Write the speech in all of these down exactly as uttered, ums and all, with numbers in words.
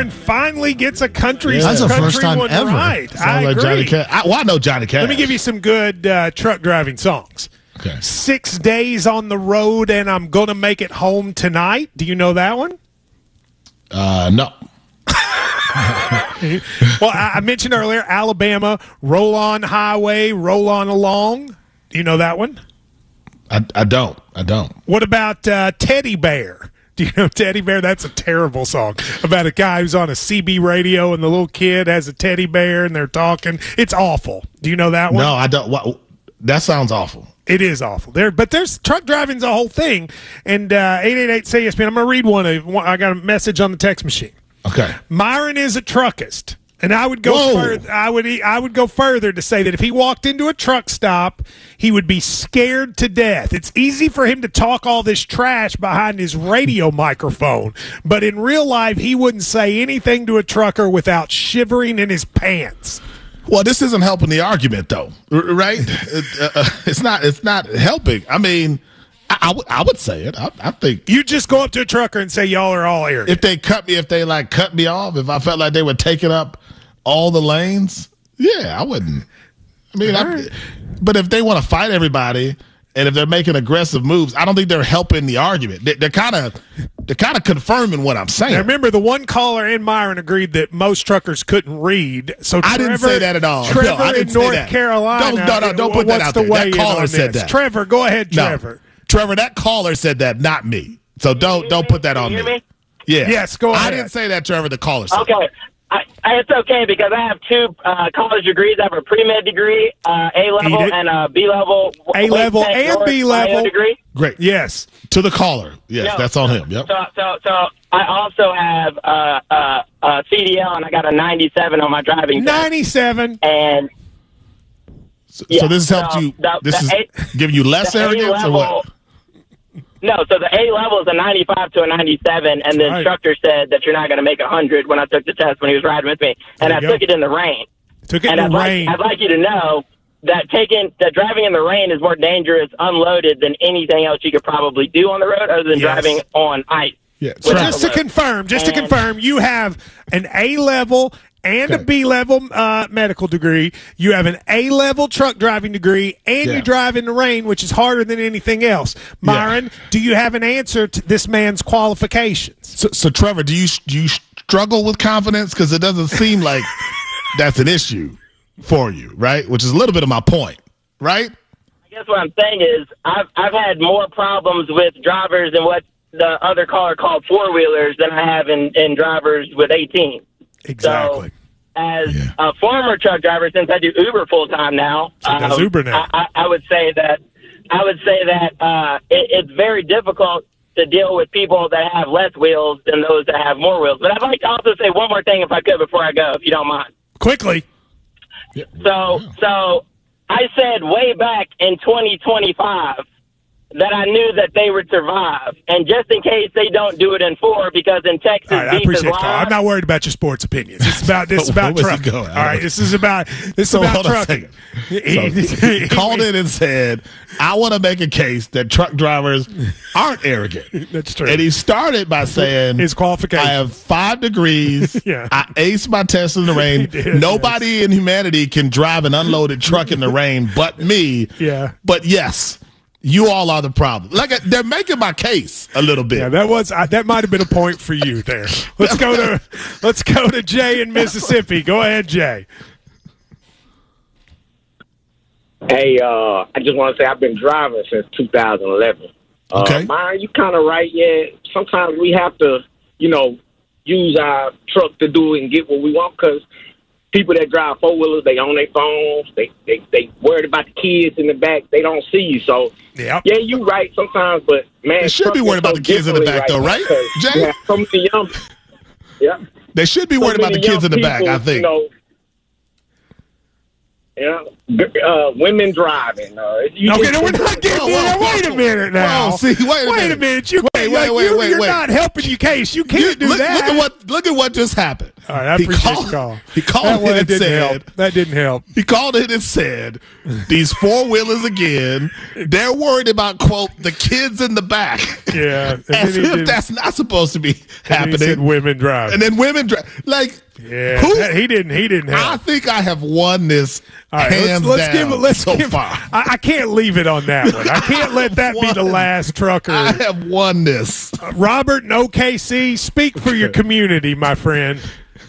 Myron finally gets a country, Yeah. That's the country first time one ever. right. Sounds I like agree. Johnny Cash. I, well, I know Johnny Cash. Let me give you some good uh, truck driving songs. Okay. Six days on the road and I'm going to make it home tonight. Do you know that one? Uh, no. Well, I, I mentioned earlier, Alabama, roll on highway, roll on along. Do you know that one? I, I don't. I don't. What about uh, Teddy Bear? Do you know Teddy Bear? That's a terrible song about a guy who's on a C B radio and the little kid has a teddy bear and they're talking. It's awful. Do you know that one? No, I don't. What, that sounds awful. It is awful. There, but there's truck driving's a whole thing. And uh, eight eight eight C E S P N. I'm going to read one, of, one. I got a message on the text machine. Okay. Myron is a truckist. And I would go Whoa. further. I would. I would go further to say that if he walked into a truck stop, he would be scared to death. It's easy for him to talk all this trash behind his radio microphone, but in real life, he wouldn't say anything to a trucker without shivering in his pants. Well, this isn't helping the argument, though, r- right? it, uh, it's not. It's not helping. I mean, I, I, w- I would say it. I, I think You just go up to a trucker and say, "Y'all are all arrogant." if they cut me, if they like cut me off, if I felt like they were taking up all the lanes, yeah, I wouldn't. I mean, I, right. but if they want to fight everybody, and if they're making aggressive moves, I don't think they're helping the argument. They, they're kind of, they're kind of confirming what I'm saying. Now, remember, the one caller and Myron agreed that most truckers couldn't read. So I Trevor, didn't say that at all. Trevor No, I didn't in say North that. Carolina. Don't- no, no, don't put that what's out the there. That weigh-in caller on said this? that. Trevor, go ahead, No. Trevor. Trevor, that caller said that, not me. So don't don't put that on Can you me. hear me? Yeah. Yes, go I ahead. didn't say that, Trevor. The caller said. Okay. I, I, it's okay because I have two uh, college degrees. I have a pre-med degree, uh, A Eat level, it. and a B level. A level and B level. degree. Great. Yes. To the caller. Yes, No. that's on him. Yep. So, so, so I also have uh, uh, a C D L, and I got a ninety-seven on my driving test. ninety-seven. And So, yeah, so this has helped so you. the- This the is A- giving you less the arrogance or A-level- what? No, so the A level is a ninety-five to a ninety-seven, and the Right. instructor said that you're not going to make a hundred when I took the test when he was riding with me, and There I you go. took it in the rain. Took it and in I'd the like, rain. I'd like you to know that taking that driving in the rain is more dangerous unloaded than anything else you could probably do on the road, other than Yes. driving on ice. Yeah. So Without just to a load. confirm, just to And- confirm, you have an A level and a Okay. B level uh, medical degree. You have an A level truck driving degree, and Yeah. you drive in the rain, which is harder than anything else. Myron, do you have an answer to this man's qualifications? So, so Trevor, do you do you struggle with confidence? Because it doesn't seem like that's an issue for you, right? Which is a little bit of my point, right? I guess what I'm saying is I've I've had more problems with drivers in what the other caller called four wheelers than I have in, in drivers with eighteen. Exactly. So, as Yeah. a former truck driver, since I do Uber full time now, She does Uber now. I, I, I would say that I would say that uh, it, it's very difficult to deal with people that have less wheels than those that have more wheels. But I'd like to also say one more thing, if I could, before I go, if you don't mind. Quickly. So, so I said way back in twenty twenty-five that I knew that they would survive, and just in case they don't do it in four, because in Texas, All right, I beef is appreciate the call. live. I'm not worried about your sports opinions. It's about this is Where about was he trucking. going? All right, this is about this is So about hold on a trucking. So he called in and said, I want to make a case that truck drivers aren't arrogant. That's true. And he started by saying, His qualification. I have five degrees. Yeah. I aced my test in the rain. He did, Nobody in humanity can drive an unloaded truck in the rain but me. Yeah. But yes, you all are the problem. Like uh, they're making my case a little bit. Yeah, that was uh, that might have been a point for you there. Let's go to let's go to Jay in Mississippi. Go ahead, Jay. Hey, uh, I just want to say I've been driving since two thousand eleven. Uh, Okay. Myron, you kind of right. Yeah, sometimes we have to, you know, use our truck to do it and get what we want, because people that drive four wheelers, they on their phones, they they they worried about the kids in the back, they don't see you. So Yep. yeah, you right sometimes, but man, They should be trucking worried about so the kids in the differently back, though, right, now, 'cause Jay? you have so many young, yeah. They should be so worried about the many kids in the young back, people, I think. You know, yeah, uh, women driving. Uh, you Okay, just- no, we're not getting Whoa, there. whoa, Wait a whoa. minute now. Whoa, see, wait a wait minute. a minute. You, Wait, like, wait, wait, you, wait, You're wait. not helping your case. You can't You- do look, that. look at what look at what just happened. All right, I he appreciate called, the call. He called that, in and didn't said, help. That didn't help. He called in and said, these four-wheelers again, they're worried about, quote, the kids in the back. Yeah. And As if did, that's not supposed to be and happening. He said women drive. And then women drive. Like, yeah, who? That, he didn't. He didn't help. I think I have won this All right, hands let's, let's down give it. Let's so give. far. I, I can't leave it on that one. I can't let that be the last trucker. I have won this. Uh, Robert in O K C, speak for your community, my friend.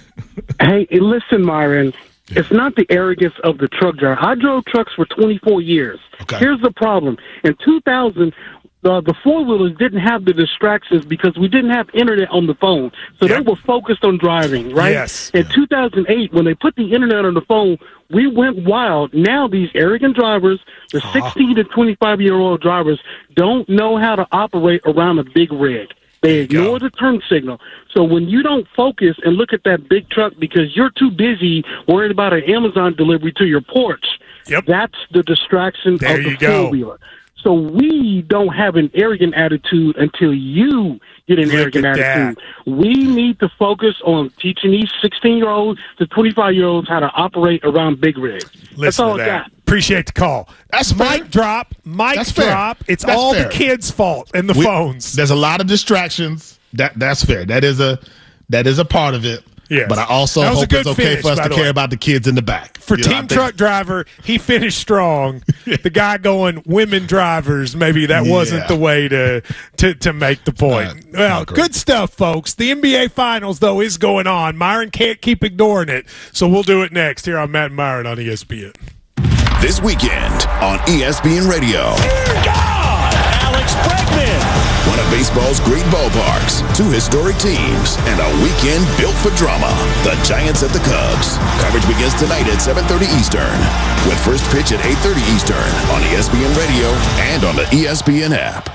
Hey, listen, Myron. It's not the arrogance of the truck driver. I drove trucks for twenty-four years. Okay. Here's the problem. In two thousand, uh, the four-wheelers didn't have the distractions because we didn't have internet on the phone. So Yep. they were focused on driving, right? Yes. In two thousand eight, when they put the internet on the phone, we went wild. Now these arrogant drivers, the Uh-huh. sixteen to twenty-five-year-old drivers, don't know how to operate around a big rig. They ignore the turn signal. So when you don't focus and look at that big truck because you're too busy worried about an Amazon delivery to your porch, Yep. that's the distraction There of the you go. four-wheeler. So we don't have an arrogant attitude until you get an Look arrogant at attitude. We need to focus on teaching these sixteen-year-olds to twenty-five-year-olds how to operate around big rigs. That's Listen all to I that. got. Appreciate the call. That's fair. Mic drop. Mic That's fair. drop. It's That's all fair. the kids' fault and the We- phones. There's a lot of distractions. That that's fair. That is a that is a part of it. Yes. But I also That was a hope good it's okay finish, for us by to the care way. about the kids in the back. For You know, I team think- truck driver, he finished strong. The guy going women drivers, maybe that Yeah. wasn't the way to to, to make the point. Uh, well, agree. good stuff, folks. The N B A Finals, though, is going on. Myron can't keep ignoring it, so we'll do it next here on Matt and Myron on E S P N. This weekend on E S P N Radio. Dear God! Alex Bregman! One of baseball's great ballparks, two historic teams, and a weekend built for drama. The Giants at the Cubs. Coverage begins tonight at seven thirty Eastern, with first pitch at eight thirty Eastern on E S P N Radio and on the E S P N app.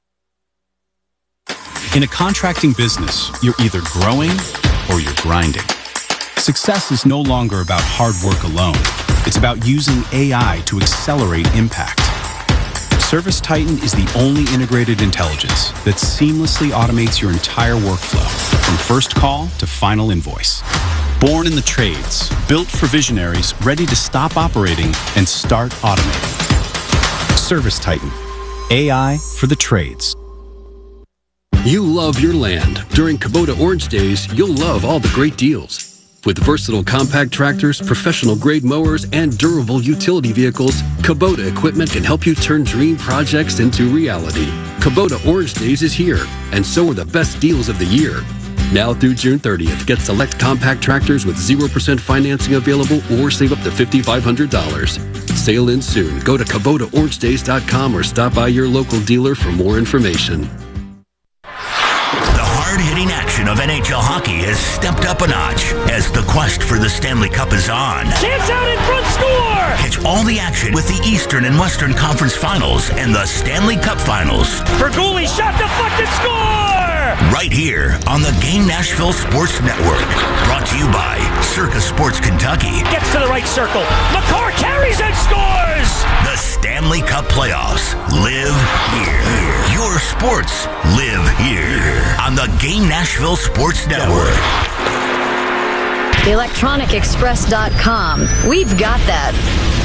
In a contracting business, you're either growing or you're grinding. Success is no longer about hard work alone. It's about using A I to accelerate impact. ServiceTitan is the only integrated intelligence that seamlessly automates your entire workflow, from first call to final invoice. Born in the trades, built for visionaries ready to stop operating and start automating. ServiceTitan, A I for the trades. You love your land. During Kubota Orange Days, you'll love all the great deals. With versatile compact tractors, professional-grade mowers, and durable utility vehicles, Kubota equipment can help you turn dream projects into reality. Kubota Orange Days is here, and so are the best deals of the year. Now through June thirtieth, get select compact tractors with zero percent financing available or save up to five thousand five hundred dollars. Sale ends soon. Go to Kubota Orange Days dot com or stop by your local dealer for more information. The hard-hitting action of N H L hockey has stepped up a notch as the quest for the Stanley Cup is on. Chance out in front, score! Catch all the action with the Eastern and Western Conference Finals and the Stanley Cup Finals. Berguli shot deflected, score! Right here on the Game Nashville Sports Network. Brought to you by Circa Sports Kentucky. Gets to the right circle. McCarr carries and scores! The Stanley Cup Playoffs live here. Your sports live here on the Game Nashville Sports Network. the electronic express dot com. We've got that.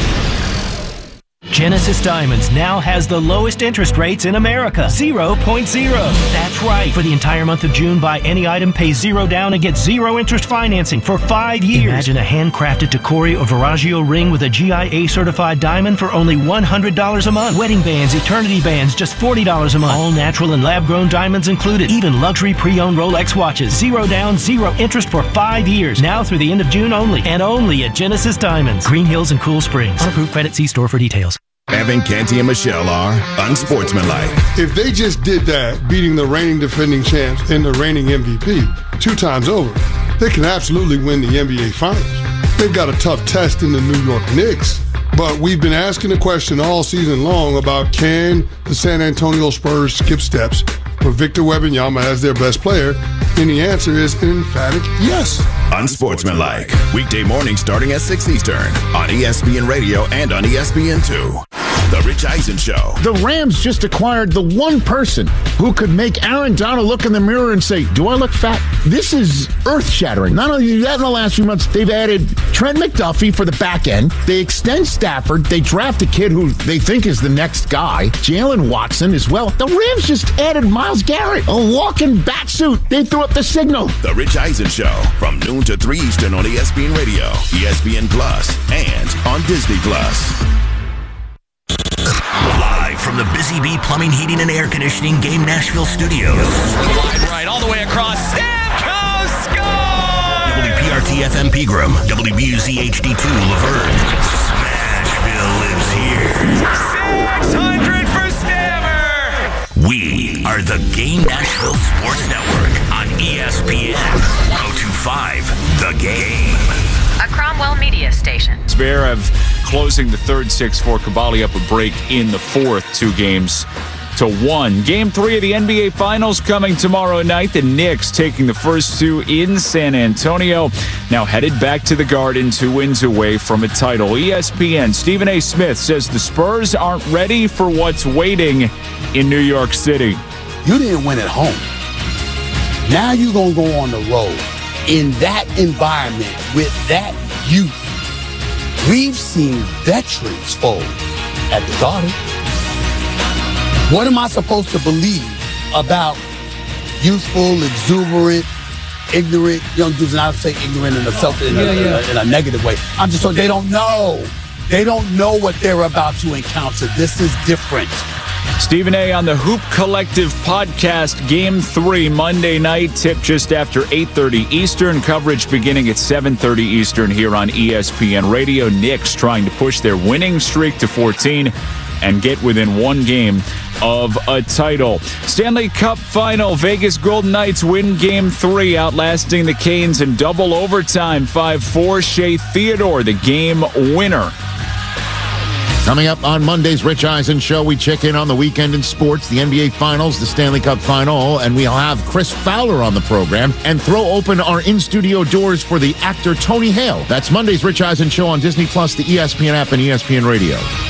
Genesis Diamonds now has the lowest interest rates in America. zero point zero. That's right. For the entire month of June, buy any item, pay zero down, and get zero interest financing for five years. Imagine a handcrafted Tacori or Viraggio ring with a G I A certified diamond for only one hundred dollars a month. Wedding bands, eternity bands, just forty dollars a month. All natural and lab-grown diamonds included. Even luxury pre-owned Rolex watches. Zero down, zero interest for five years. Now through the end of June only. And only at Genesis Diamonds. Green Hills and Cool Springs. Unapproved credit. See store for details. Evan, Canty, and Michelle are unsportsmanlike. If they just did that, beating the reigning defending champs and the reigning M V P two times over, they can absolutely win the N B A Finals. They've got a tough test in the New York Knicks, but we've been asking the question all season long about can the San Antonio Spurs skip steps for Victor Wembanyama as their best player, and the answer is an emphatic yes. Unsportsmanlike. Weekday morning starting at six Eastern on E S P N Radio and on E S P N two. The Rich Eisen Show. The Rams just acquired the one person who could make Aaron Donald look in the mirror and say, do I look fat? This is earth-shattering. Not only do that in the last few months, they've added Trent McDuffie for the back end. They extend Stafford. They draft a kid who they think is the next guy, Jalen Watson as well. The Rams just added Myles Garrett, a walking bat suit. They threw up the signal. The Rich Eisen Show from noon to three Eastern on E S P N Radio, E S P N Plus, and on Disney Plus. Live from the Busy Bee Plumbing, Heating, and Air Conditioning Game Nashville Studios. Wide right, all the way across. Stamkos score! W P R T F M Pegram, W B U Z H D two Laverne. Smashville lives here. six hundred for Stammer! We are the Game Nashville Sports Network on E S P N one oh two point five The Game. A Cromwell media station. Zverev closing the third six four. Cavalli up a break in the fourth, two games to one. Game three of the N B A Finals coming tomorrow night. The Knicks taking the first two in San Antonio. Now headed back to the Garden, two wins away from a title. E S P N Stephen A. Smith says the Spurs aren't ready for what's waiting in New York City. You didn't win at home. Now you're going to go on the road in that environment with that youth. We've seen veterans fold at the Garden. What am I supposed to believe about youthful, exuberant, ignorant young dudes? And I say ignorant in a self in a, yeah, yeah. in a, in a negative way. I'm just so they don't know. They don't know what they're about to encounter. This is different. Stephen A. on the Hoop Collective podcast, Game three, Monday night, tip just after eight thirty Eastern. Coverage beginning at seven thirty Eastern here on E S P N Radio. Knicks trying to push their winning streak to fourteen and get within one game of a title. Stanley Cup Final, Vegas Golden Knights win Game three, outlasting the Canes in double overtime, five four. Shea Theodore, the game winner. Coming up on Monday's Rich Eisen Show, we check in on the weekend in sports, the N B A Finals, the Stanley Cup Final, and we'll have Chris Fowler on the program and throw open our in-studio doors for the actor Tony Hale. That's Monday's Rich Eisen Show on Disney Plus, the E S P N app, and E S P N Radio.